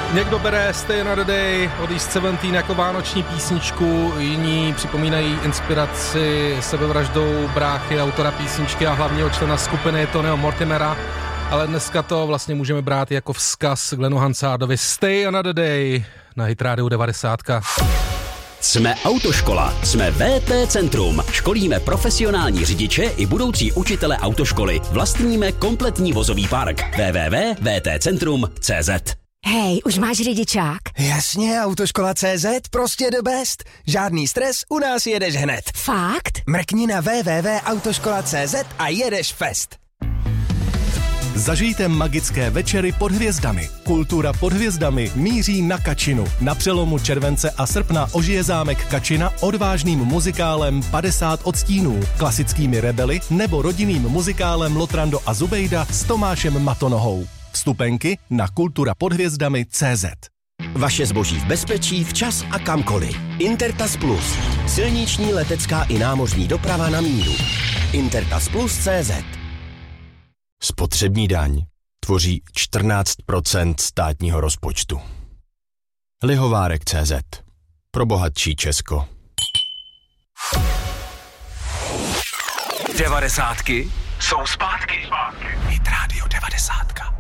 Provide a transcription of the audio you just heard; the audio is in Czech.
Někdo bere Stay Another Day od East 17 jako vánoční písničku, jiní připomínají inspiraci sebevraždou bráchy autora písničky a hlavního člena skupiny Tonyho Mortimera, ale dneska to vlastně můžeme brát jako vzkaz Glenu Hansardovi. Stay Another Day na Hit Radio 90. Jsme Autoškola, jsme VP Centrum. Školíme profesionální řidiče i budoucí učitele autoškoly. Vlastníme kompletní vozový park. www.vtcentrum.cz. Hej, už máš řidičák? Jasně, Autoškola.cz, prostě the best. Žádný stres, u nás jedeš hned. Fakt? Mrkni na www.autoškola.cz a jedeš fest. Zažijte magické večery pod hvězdami. Kultura pod hvězdami míří na Kačinu. Na přelomu července a srpna ožije zámek Kačina odvážným muzikálem 50 odstínů, klasickými rebely nebo rodinným muzikálem Lotrando a Zubejda s Tomášem Matonohou. Vstupenky na kulturapodhvězdami.cz. Vaše zboží v bezpečí, včas a kamkoliv. Intertas Plus. Silniční, letecká i námořní doprava na míru. Intertasplus.cz. Spotřební daň tvoří 14% státního rozpočtu. Lihovárek.cz. Pro bohatší Česko. 90 jsou zpátky. Hit Radio 90.